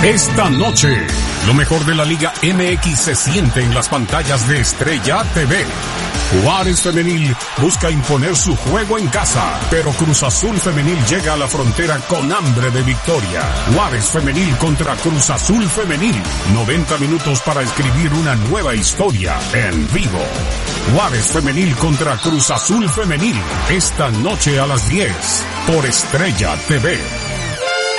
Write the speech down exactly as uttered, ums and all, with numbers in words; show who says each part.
Speaker 1: Esta noche, lo mejor de la Liga M X se siente en las pantallas de Estrella T V. Juárez Femenil busca imponer su juego en casa, pero Cruz Azul Femenil llega a la frontera con hambre de victoria. Juárez Femenil contra Cruz Azul Femenil. noventa minutos para escribir una nueva historia en vivo. Juárez Femenil contra Cruz Azul Femenil. Esta noche a las diez por Estrella T V.